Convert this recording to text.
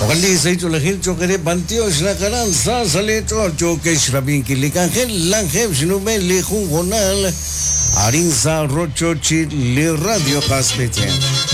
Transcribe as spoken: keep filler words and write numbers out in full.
Ogali sa ito lahil chokere bantio sinakaran sa salito choke shrabin kilikangel langel sinume lihung honal arin sa rocho chi li radio kaspetian.